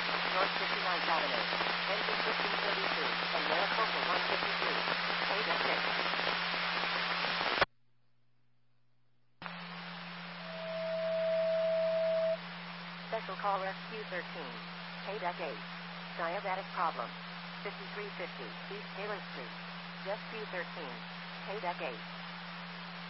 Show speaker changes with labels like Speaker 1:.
Speaker 1: North 59th Avenue, engine 1532, and Maricopa 152. KDEC 6. Special call rescue 13. KDEC 8. Diabetic problem. 5350 East Taylor Street. Rescue 13. KDEC 8.